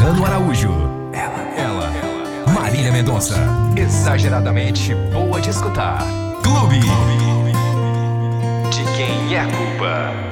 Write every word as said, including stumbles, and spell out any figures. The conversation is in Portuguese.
Cristiano Araújo. Ela, ela, ela, Marília Mendonça. Exageradamente boa de escutar. Clube. De quem é a culpa?